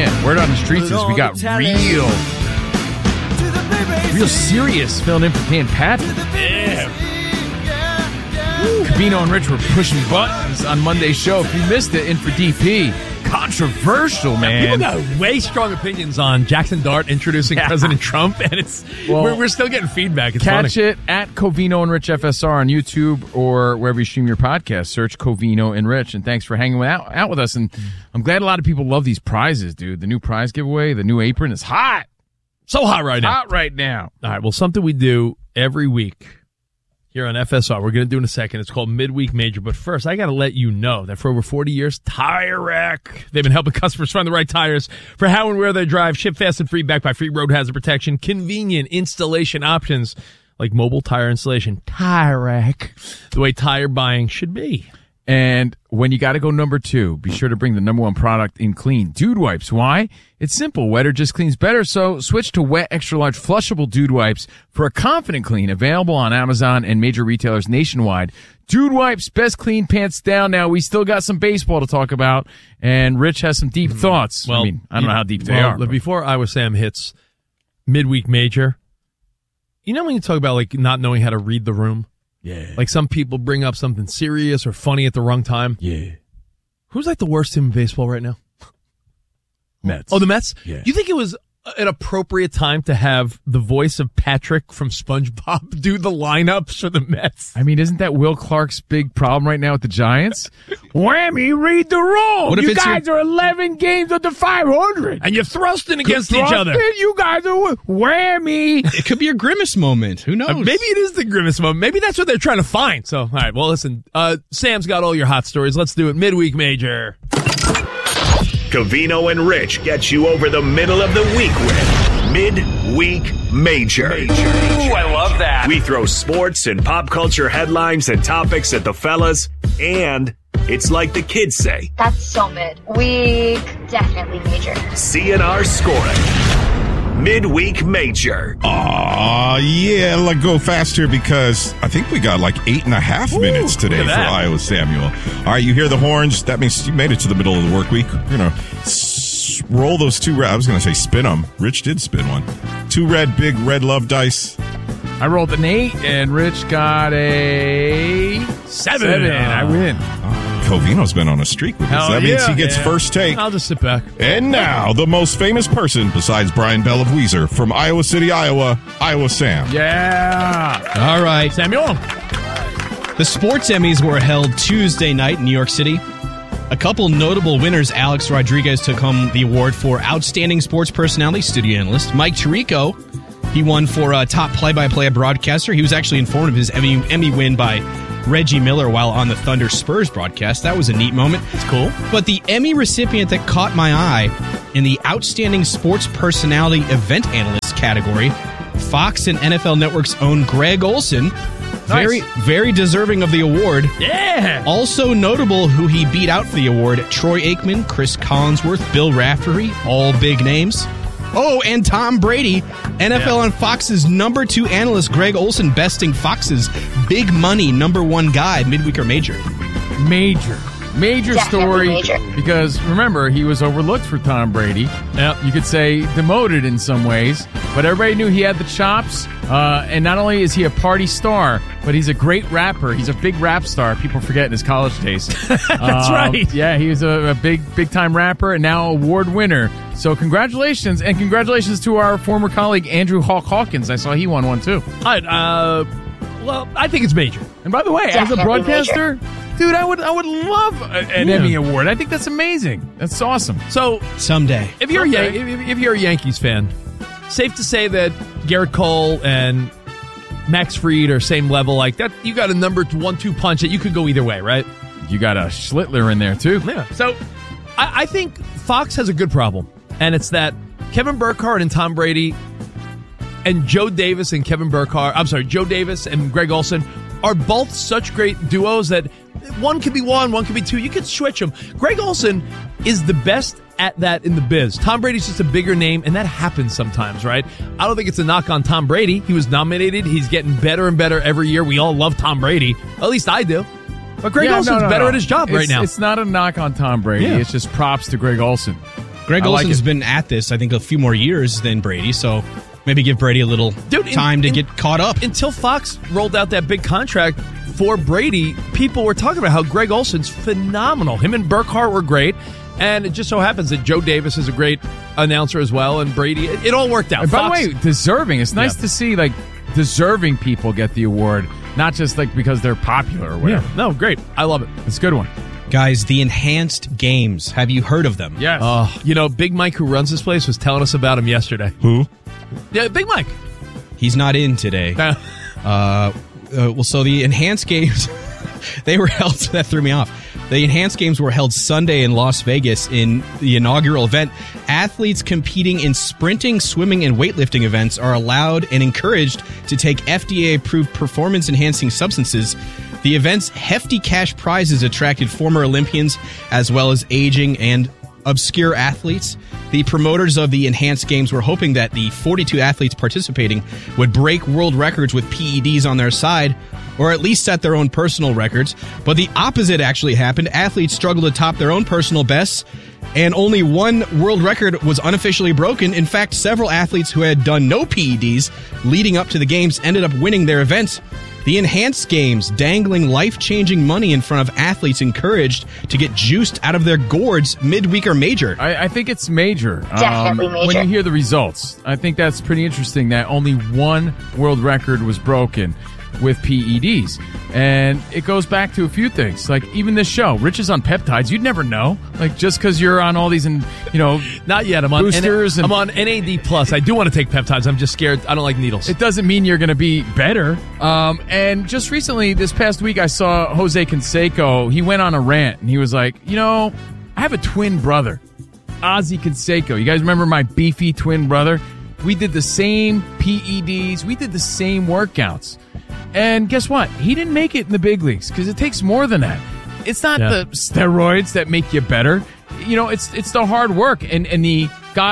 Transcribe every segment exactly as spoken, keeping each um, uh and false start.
man, word on the streets is we got real, real serious filling in for Dan Patrick. Yeah. Covino and Rich were pushing buttons on Monday's show. If you missed it, in for D P. Controversial, man. People got way strong opinions on Jackson Dart introducing yeah. President Trump, and it's well, we're, we're still getting feedback. It's catch funny. it at Covino and Rich F S R on YouTube or wherever you stream your podcast. Search Covino and Rich, and thanks for hanging out, out with us. And I'm glad a lot of people love these prizes, dude. The new prize giveaway, the new apron is hot. So hot right now. Hot right now. All right, well, something we do every week here on F S R, we're going to do in a second. It's called Midweek Major. But first, I got to let you know that for over forty years, Tire Rack, they've been helping customers find the right tires for how and where they drive. Ship fast and free, backed by free road hazard protection. Convenient installation options like mobile tire installation. Tire Rack, the way tire buying should be. And when you got to go number two, be sure to bring the number one product in clean, Dude Wipes. Why? It's simple. Wetter just cleans better, so switch to wet, extra-large, flushable Dude Wipes for a confident clean. Available on Amazon and major retailers nationwide. Dude Wipes, best clean pants down. Now, we still got some baseball to talk about, and Rich has some deep thoughts. Well, I mean, I don't know how deep they well, are. But. Before Iowa Sam hits Midweek Major, you know when you talk about like not knowing how to read the room? Yeah. Like some people bring up something serious or funny at the wrong time. Yeah. Who's like the worst team in baseball right now? Mets. Oh, the Mets? Yeah. You think it was an appropriate time to have the voice of Patrick from SpongeBob do the lineups for the Mets? I mean, isn't that Will Clark's big problem right now with the Giants? Whammy, read the roll. What if you it's guys your... are eleven games under five hundred. And you're thrusting against You're each other. You guys are whammy. It could be your Grimace moment. Who knows? Uh, maybe it is the Grimace moment. Maybe that's what they're trying to find. So, all right, well, listen, uh, Sam's got all your hot stories. Let's do it. Midweek Major. Covino and Rich get you over the middle of the week with Midweek Major. Major. Ooh, I love that. We throw sports and pop culture headlines and topics at the fellas, and it's like the kids say. That's so mid. Week, definitely major. C N R scoring. Midweek Major. Aw, yeah, let's go fast here because I think we got like eight and a half Ooh, minutes today for Iowa Samuel. All right, you hear the horns. That means you made it to the middle of the work week. You know, s- roll those two red. I was going to say spin them. Rich did spin one. Two red, big red love dice. I rolled an eight, and Rich got a seven. seven. I win. Oh, Covino's been on a streak with this. Hell that means yeah, he gets man. first take. I'll just sit back. And now, the most famous person besides Brian Bell of Weezer from Iowa City, Iowa, Iowa Sam. Yeah. All right. Samuel. The sports Emmys were held Tuesday night in New York City. A couple notable winners. Alex Rodriguez took home the award for Outstanding Sports Personality, studio analyst. Mike Tirico, he won for uh, top play-by-play broadcaster. He was actually informed of his Emmy, Emmy win by Reggie Miller while on the Thunder Spurs broadcast. That was a neat moment. It's cool. But the Emmy recipient that caught my eye in the Outstanding Sports Personality Event Analyst category, Fox and N F L Network's own Greg Olsen. Very, nice. very deserving of the award. Yeah. Also notable who he beat out for the award, Troy Aikman, Chris Collinsworth, Bill Raftery, all big names. Oh, and Tom Brady, N F L yeah. on Fox's number two analyst, Greg Olsen, besting Fox's big money number one guy, midweek or major. Major. Major Definitely story. Major. Because, remember, he was overlooked for Tom Brady. Yep. You could say demoted in some ways. But everybody knew he had the chops. Uh, and not only is he a party star, but he's a great rapper. He's a big rap star. People forget in his college days. That's um, right. Yeah, he was a, a big, big-time rapper and now award winner. So congratulations. And congratulations to our former colleague, Andrew Hawk Hawkins. I saw he won one, too. All right, uh, well, I think it's major. And by the way, Definitely as a broadcaster... major. Dude, I would I would love a, an Yeah. Emmy award. I think that's amazing. That's awesome. So Someday. if you're Okay. a Yan- if, if you're a Yankees fan, safe to say that Garrett Cole and Max Fried are same level. Like that, you got a number one two punch that you could go either way, right? You got a Schlittler in there, too. Yeah. So I, I think Fox has a good problem, and it's that Kevin Burkhardt and Tom Brady and Joe Davis and Kevin Burkhardt, I'm sorry, Joe Davis and Greg Olsen are both such great duos that one could be one, one could be two. You could switch them. Greg Olsen is the best at that in the biz. Tom Brady's just a bigger name, and that happens sometimes, right? I don't think it's a knock on Tom Brady. He was nominated. He's getting better and better every year. We all love Tom Brady. At least I do. But Greg Yeah, Olsen's no, no, better no. at his job it's, right now. It's not a knock on Tom Brady. Yeah. It's just props to Greg Olsen. Greg I Olson's like been at this, I think, a few more years than Brady, so maybe give Brady a little Dude, time in, to in, get caught up. Until Fox rolled out that big contract for Brady, people were talking about how Greg Olson's phenomenal. Him and Burkhardt were great, and it just so happens that Joe Davis is a great announcer as well, and Brady. It, it all worked out. And by Fox, the way, deserving. It's nice Yeah. to see like deserving people get the award, not just like because they're popular or whatever. yeah, no, great. I love it. It's a good one. Guys, the enhanced games. Have you heard of them? Yes. Uh, you know, Big Mike, who runs this place, was telling us about him yesterday. Who? Yeah, Big Mike. He's not in today. Uh, uh, well, so the enhanced games, they were held, that threw me off. The enhanced games were held Sunday in Las Vegas in the inaugural event. Athletes competing in sprinting, swimming, and weightlifting events are allowed and encouraged to take F D A-approved performance-enhancing substances. The event's hefty cash prizes attracted former Olympians as well as aging and obscure athletes. The promoters of the enhanced games were hoping that the forty-two athletes participating would break world records with P E Ds on their side, or at least set their own personal records. But the opposite actually happened. Athletes struggled to top their own personal bests, and only one world record was unofficially broken. In fact, several athletes who had done no P E Ds leading up to the games ended up winning their events. The enhanced games, dangling life-changing money in front of athletes encouraged to get juiced out of their gourds midweek or major. I, I think it's major. Definitely major. When you hear the results, I think that's pretty interesting that only one world record was broken with P E Ds. And it goes back to a few things. Like even this show, Rich is on peptides. You'd never know. Like just because you're on all these, and you know, Not yet. I'm on boosters. N- and I'm on N A D plus. I do want to take peptides. I'm just scared. I don't like needles. It doesn't mean you're going to be better. Um, and just recently, this past week, I saw Jose Canseco. He went on a rant, and he was like, you know, I have a twin brother, Ozzy Canseco. You guys remember my beefy twin brother? We did the same P E Ds. We did the same workouts. And guess what? He didn't make it in the big leagues because it takes more than that. It's not Yeah. the steroids that make you better. You know, it's it's the hard work and, and the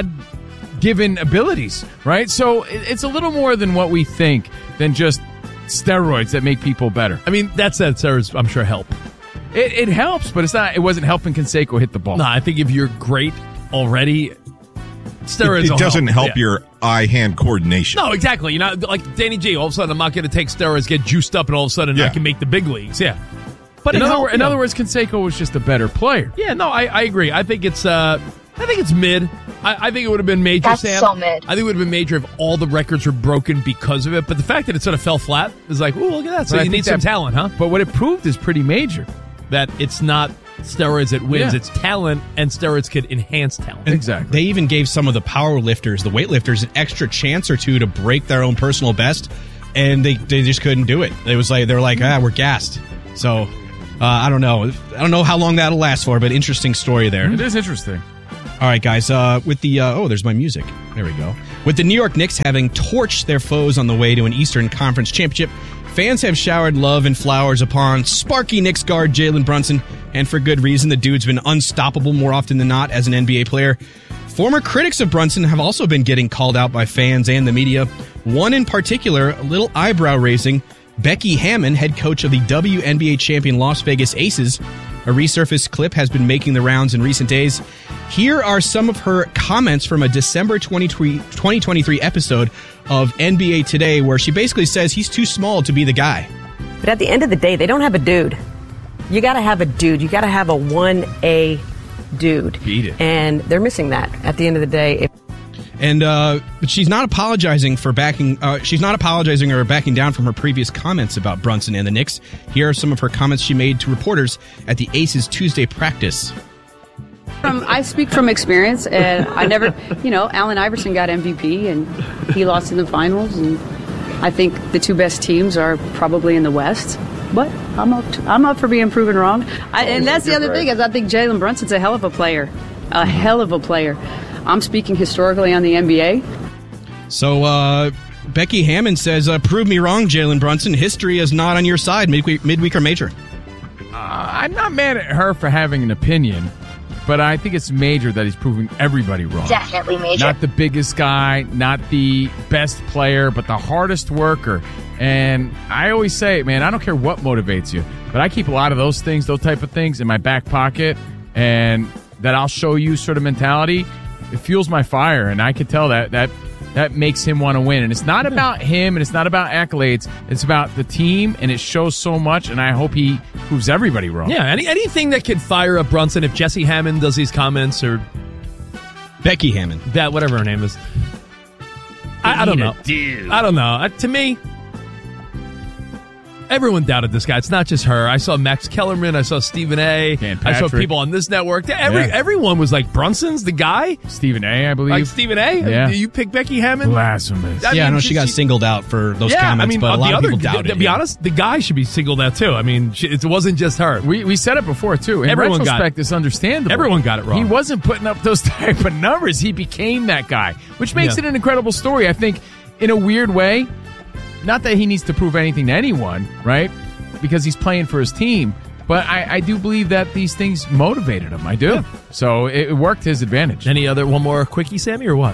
God-given abilities, right? So it, it's a little more than what we think than just steroids that make people better. I mean, that said, steroids, I'm sure help. It, it helps, but it's not. It wasn't helping Canseco hit the ball. No, I think if you're great already, steroids It, will it doesn't help Yeah. your eye-hand coordination. No, exactly. You know, like Danny G. All of a sudden, I'm not going to take steroids, get juiced up, and all of a sudden Yeah. I can make the big leagues. Yeah, but in it other, helped, wor- in you other know. words, Canseco was just a better player. Yeah, no, I, I agree. I think it's uh, I think it's mid. I, I think it would have been major. That's Sam. so mid. I think it would have been major if all the records were broken because of it. But the fact that it sort of fell flat is like, ooh, look at that. So But I you think need some that- talent, huh? But what it proved is pretty major. That it's not steroids that wins; Yeah. it's talent, and steroids could enhance talent. And Exactly. They even gave some of the power lifters, the weightlifters, an extra chance or two to break their own personal best, and they, they just couldn't do it. It was like they're like, ah, we're gassed. So uh, I don't know. I don't know how long that'll last for, but interesting story there. It is interesting. All right, guys. Uh, with the uh, oh, there's my music. There we go. With the New York Knicks having torched their foes on the way to an Eastern Conference championship, fans have showered love and flowers upon sparky Knicks guard Jalen Brunson, and for good reason. The dude's been unstoppable more often than not as an N B A player. Former critics of Brunson have also been getting called out by fans and the media. One in particular, a little eyebrow-raising. Becky Hammon, head coach of the W N B A champion Las Vegas Aces. A resurfaced clip has been making the rounds in recent days. Here are some of her comments from a December twenty twenty-three episode of N B A Today, where she basically says he's too small to be the guy. But at the end of the day, they don't have a dude. You got to have a dude. You got to have a one A dude. Beat it. And they're missing that at the end of the day. If- And uh, but she's not apologizing for backing. Uh, she's not apologizing or backing down from her previous comments about Brunson and the Knicks. Here are some of her comments she made to reporters at the Aces Tuesday practice. From, I speak from experience, and I never, you know, Allen Iverson got M V P, and he lost in the finals, and I think the two best teams are probably in the West. But I'm up, to, I'm up for being proven wrong. I, and that's the other thing is I think Jalen Brunson's a hell of a player, a hell of a player. I'm speaking historically on the N B A. So uh, Becky Hammon says, uh, "Prove me wrong, Jalen Brunson. History is not on your side, midweek, midweek or major." Uh, I'm not mad at her for having an opinion, but I think it's major that he's proving everybody wrong. Definitely major. Not the biggest guy, not the best player, but the hardest worker. And I always say, man, I don't care what motivates you, but I keep a lot of those things, those type of things in my back pocket. And that I'll show you sort of mentality, it fuels my fire, and I can tell that that that makes him want to win. And it's not about him, and it's not about accolades. It's about the team, and it shows so much, and I hope he proves everybody wrong. Yeah, any, anything that could fire up Brunson, if Jesse Hammond does these comments, or Becky Hammond, that whatever her name is. I, I don't know. I don't know. Uh, to me, everyone doubted this guy. It's not just her. I saw Max Kellerman. I saw Stephen A. Dan I saw Patrick. people on this network. Every Yeah. Everyone was like, Brunson's the guy? Stephen A., I believe. Like Stephen A.? Yeah. You pick Becky Hammond? Blasphemous. I yeah, I mean, know she- she got she- singled out for those yeah, comments, I mean, but a uh, lot the of other, people doubted To be him. honest, the guy should be singled out too. I mean, she- it wasn't just her. We we said it before, too. In Everyone got retrospect, it's understandable. Everyone got it wrong. He wasn't putting up those type of numbers. He became that guy, which makes Yeah. it an incredible story. I think, in a weird way, not that he needs to prove anything to anyone, right? Because he's playing for his team. But I, I do believe that these things motivated him. I do. Yeah. So it, it worked to his advantage. Any other, one more quickie, Sammy, or what?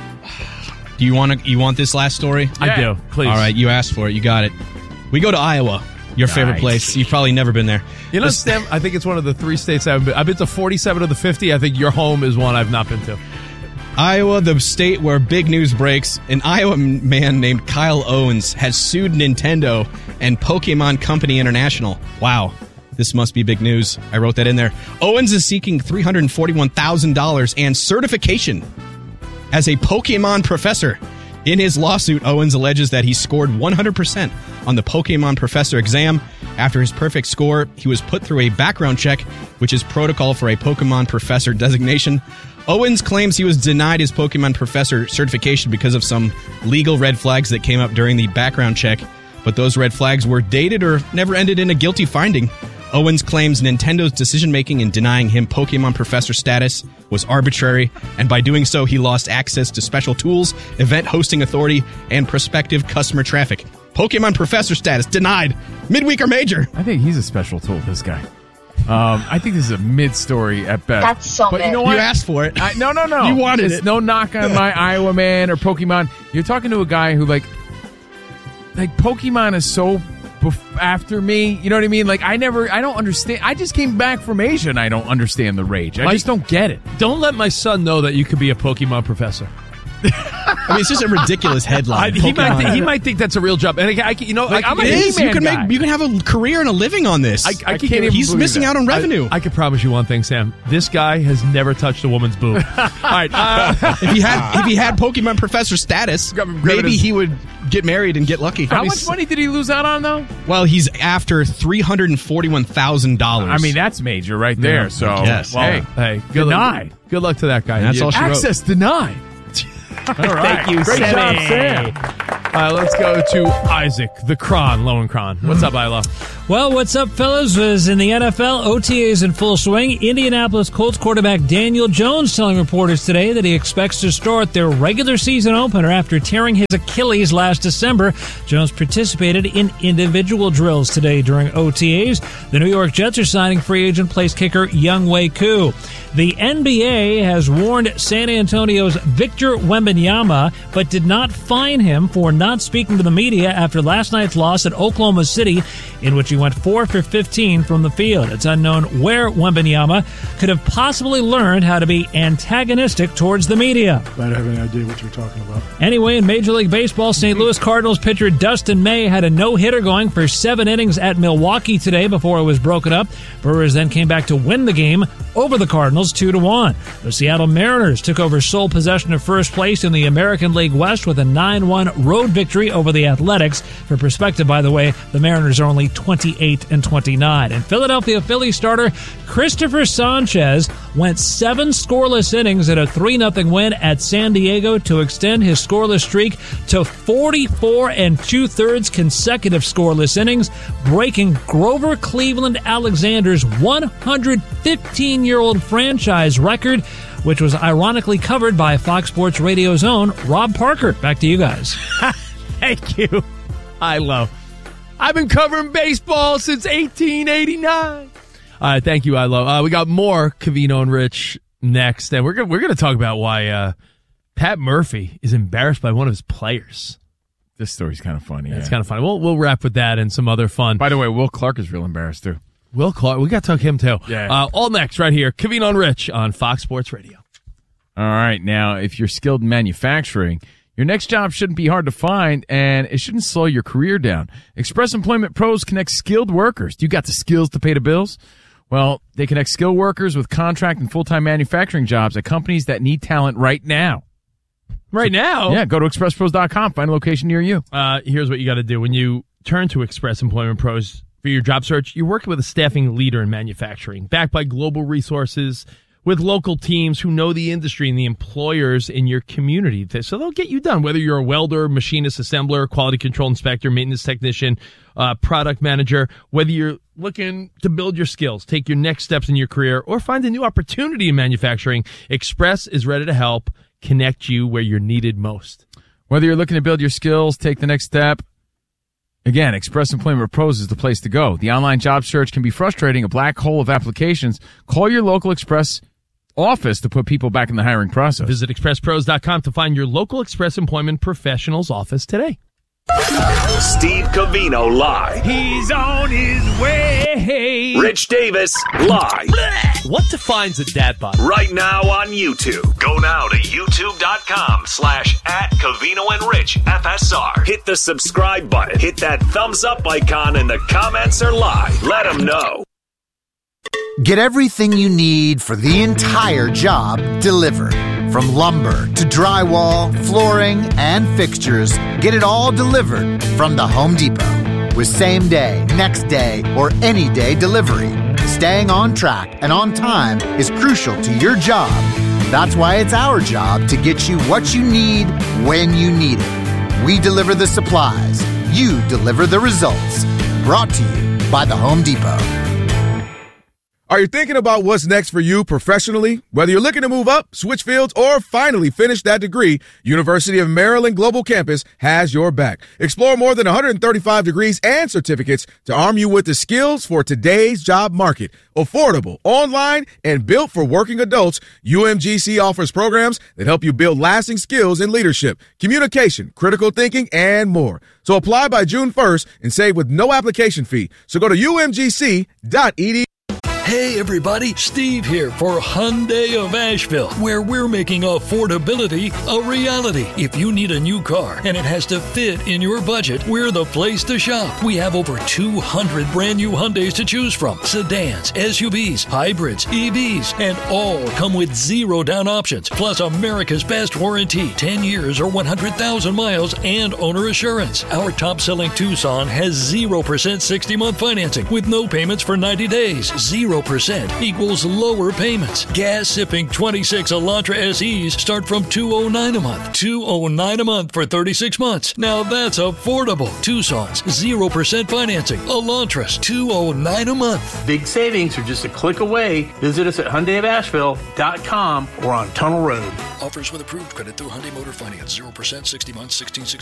Do you want to? You want this last story? I Yeah. do. Please. All right, you asked for it. You got it. We go to Iowa, your favorite Nice. place. You've probably never been there. You know, This- Sam, I think it's one of the three states I've been. I've been to forty-seven of the fifty. I think your home is one I've not been to. Iowa, the state where big news breaks, an Iowa man named Kyle Owens has sued Nintendo and Pokemon Company International. Wow, this must be big news. I wrote that in there. Owens is seeking three hundred forty-one thousand dollars and certification as a Pokemon professor. In his lawsuit, Owens alleges that he scored one hundred percent on the Pokemon Professor exam. After his perfect score, he was put through a background check, which is protocol for a Pokemon Professor designation. Owens claims he was denied his Pokemon Professor certification because of some legal red flags that came up during the background check, but those red flags were dated or never ended in a guilty finding. Owens claims Nintendo's decision-making in denying him Pokemon Professor status was arbitrary, and by doing so, he lost access to special tools, event hosting authority, and prospective customer traffic. Pokemon Professor status denied. Midweek or major? I think he's a special tool, this guy. Um, I think this is a mid-story at best. That's so But you mid. know what? You asked for it. I, no, no, no. You wanted it's it. no knock on my Iowa man or Pokemon. You're talking to a guy who, like, like Pokemon is so bef- after me. You know what I mean? Like, I never, I don't understand. I just came back from Asia and I don't understand the rage. I Mike- just don't get it. Don't let my son know that you could be a Pokemon professor. I mean, it's just a ridiculous I, headline. he, might Pokemon. think, he might think that's a real job. And I, I, you know, Like, I, I'm a I, It is. You He-Man can guy. make. You can have a career and a living on this. I, I, I can't can't even He's believe missing that. out on revenue. I, I can promise you one thing, Sam. This guy has never touched a woman's boob. All right. Uh, if he had if he had Pokemon Professor status, Grab him- grab maybe his- he would get married and get lucky. How much money did he lose out on, though? Well, he's after three hundred and forty-one thousand dollars. I mean, that's major right there. Yeah, so, yes. hey, hey, good denied. luck, good luck to that guy. That's all she wrote. access denied. All right. Thank you, Great job, Sammy. Sam. All right, let's go to Isaac, the Kron, Lowenkron. What's up, Isla? Well, what's up, fellas? Is in the N F L, O T A is in full swing. Indianapolis Colts quarterback Daniel Jones telling reporters today that he expects to start their regular season opener after tearing his Achilles last December. Jones participated in individual drills today during O T As. The New York Jets are signing free agent place kicker Younghoe Koo. The N B A has warned San Antonio's Victor Wembanyama, but did not fine him for not speaking to the media after last night's loss at Oklahoma City, in which he went four for fifteen from the field. It's unknown where Wembanyama could have possibly learned how to be antagonistic towards the media. I don't have any idea what you're talking about. Anyway, in Major League Baseball, Saint Louis Cardinals pitcher Dustin May had a no-hitter going for seven innings at Milwaukee today before it was broken up. Brewers then came back to win the game over the Cardinals two to one. The Seattle Mariners took over sole possession of first place in the American League West with a nine one road victory over the Athletics. For perspective, by the way, the Mariners are only twenty-eight and twenty-nine. And Philadelphia Phillies starter Christopher Sanchez went seven scoreless innings in a three nothing win at San Diego to extend his scoreless streak to forty-four and two-thirds consecutive scoreless innings, breaking Grover Cleveland Alexander's one hundred fifteen-year-old franchise record, which was ironically covered by Fox Sports Radio's own Rob Parker. Back to you guys. Thank you, Ilo. I've been covering baseball since eighteen eighty-nine. All right, thank you, Ilo. Uh, we got more Covino and Rich next, and we're gonna, we're going to talk about why uh, Pat Murphy is embarrassed by one of his players. This story's kind of funny. Yeah, it's yeah. kind of funny. We'll we'll wrap with that and some other fun. By the way, Will Clark is real embarrassed, too. Will Clark, we got to talk him too. Yeah. Uh, all next, right here, Covino and Rich on Fox Sports Radio. All right. Now, if you're skilled in manufacturing, your next job shouldn't be hard to find, and it shouldn't slow your career down. Express Employment Pros connects skilled workers. You got the skills to pay the bills? Well, they connect skilled workers with contract and full-time manufacturing jobs at companies that need talent right now. Right now? Yeah, go to express pros dot com. Find a location near you. Uh, here's what you got to do. When you turn to Express Employment Pros for your job search, you're working with a staffing leader in manufacturing, backed by global resources, with local teams who know the industry and the employers in your community. So they'll get you done, whether you're a welder, machinist, assembler, quality control inspector, maintenance technician, uh, product manager, whether you're looking to build your skills, take your next steps in your career, or find a new opportunity in manufacturing, Express is ready to help connect you where you're needed most. Whether you're looking to build your skills, take the next step, again, Express Employment Pros is the place to go. The online job search can be frustrating, a black hole of applications. Call your local Express office to put people back in the hiring process. Visit express pros dot com to find your local Express Employment Professionals office today. Steve Covino live. He's on his way. Rich Davis live. What defines a dad bod? Right now on YouTube. Go now to youtube.com slash at Covino and Rich F S R. Hit the subscribe button. Hit that thumbs up icon and the comments are live. Let them know. Get everything you need for the entire job delivered. From lumber to drywall, flooring, and fixtures, get it all delivered from the Home Depot. With same day, next day, or any day delivery, staying on track and on time is crucial to your job. That's why it's our job to get you what you need when you need it. We deliver the supplies. You deliver the results. Brought to you by the Home Depot. Are you thinking about what's next for you professionally? Whether you're looking to move up, switch fields, or finally finish that degree, University of Maryland Global Campus has your back. Explore more than one hundred thirty-five degrees and certificates to arm you with the skills for today's job market. Affordable, online, and built for working adults, U M G C offers programs that help you build lasting skills in leadership, communication, critical thinking, and more. So apply by June first and save with no application fee. So go to U M G C dot E D U. Hey everybody, Steve here for Hyundai of Asheville, where we're making affordability a reality. If you need a new car and it has to fit in your budget, we're the place to shop. We have over two hundred brand new Hyundais to choose from. Sedans, S U Vs, hybrids, E Vs, and all come with zero down options. Plus America's best warranty, ten years or one hundred thousand miles and owner assurance. Our top-selling Tucson has zero percent sixty-month financing with no payments for ninety days. Zero percent equals lower payments. Gas-sipping twenty-six Elantra S Es start from two hundred nine dollars a month. two hundred nine dollars a month for thirty-six months. Now that's affordable. Tucson's zero percent financing. Elantras, two hundred nine dollars a month. Big savings are just a click away. Visit us at Hyundai of Asheville dot com or on Tunnel Road. Offers with approved credit through Hyundai Motor Finance. zero percent, sixty months, sixteen sixty.